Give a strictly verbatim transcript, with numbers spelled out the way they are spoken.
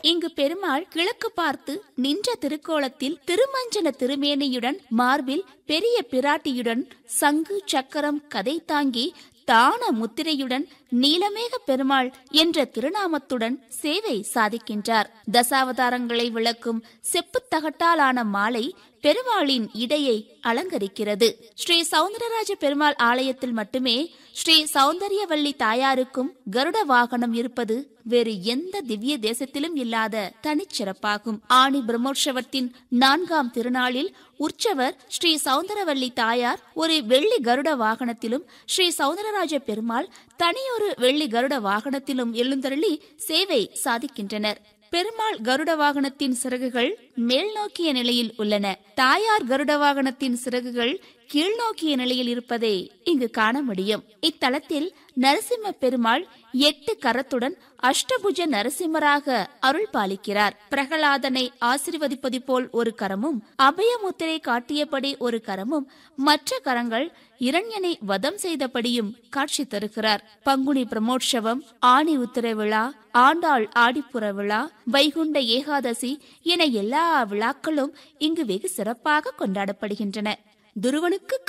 இங்கு பெருமாள் கிழக்கு பார்த்து நின்ற திருக்கோலத்தில் திருமஞ்சன திருமேனியுடன் மார்பில் பெரிய பிராட்டியுடன் சங்கு சக்கரம் கதை தாங்கி தான முத்திரையுடன் நீலமேக பெருமாள் என்ற திருநாமத்துடன் சேவை சாதிக்கின்றார். தசாவதாரங்களை விளக்கும் செப்புத்தகட்டாலான மாலை பெருமாளின் இடையை அலங்கரிக்கிறது. ஸ்ரீ சௌந்தரராஜ பெருமாள் ஆலயத்தில் மட்டுமே ஸ்ரீ சௌந்தரியவல்லி தாயாருக்கும் கருட வாகனம் இருப்பது வேறு எந்த திவ்ய தேசத்திலும் இல்லாத தனிச்சிறப்பாகும். ஆணி பிரம்மோற்சவத்தின் நான்காம் திருநாளில் உற்சவர் ஸ்ரீ சௌந்தரவல்லி தாயார் ஒரு வெள்ளி கருட வாகனத்திலும், ஸ்ரீ சௌந்தரராஜ பெருமாள் தனியொரு வெள்ளி கருட வாகனத்திலும் எழுந்தருளி சேவை சாதிக்கின்றனர். பெருமாள் கருட வாகனத்தின் சிறகுகள் மேல் நோக்கிய நிலையில் உள்ளன. தாயார் கருட வாகனத்தின் சிறகுகள் கீழ்நோக்கிய நிலையில் இருப்பதை இங்கு காண முடியும். இத்தலத்தில் நரசிம்ம பெருமாள் எட்டு கரத்துடன் அஷ்டபுஜ நரசிம்மராக அருள் பாலிக்கிறார். பிரகலாதனை ஆசீர்வதிப்பது போல் ஒரு கரமும், அபயமுத்திரை காட்டியபடி ஒரு கரமும், மற்ற கரங்கள் இரண்யனை வதம் செய்தபடியும் காட்சி தருகிறார். பங்குனி பிரம்மோற்சவம், ஆணி உத்திர விழா, ஆண்டாள் ஆடிப்புற விழா, வைகுண்ட ஏகாதசி என எல்லா விழாக்களும் இங்கு வெகு சிறப்பாக கொண்டாடப்படுகின்றன. துருவனுக்கு